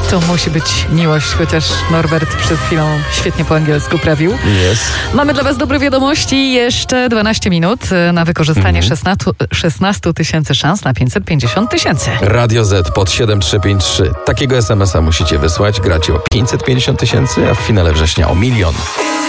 To musi być miłość, chociaż Norbert przed chwilą świetnie po angielsku prawił. Jest. Mamy dla was dobre wiadomości. Jeszcze 12 minut na wykorzystanie 16 tysięcy szans na 550 tysięcy. Radio Z pod 7353. Takiego SMS-a musicie wysłać. Gracie o 550 tysięcy, a w finale września o 1 000 000.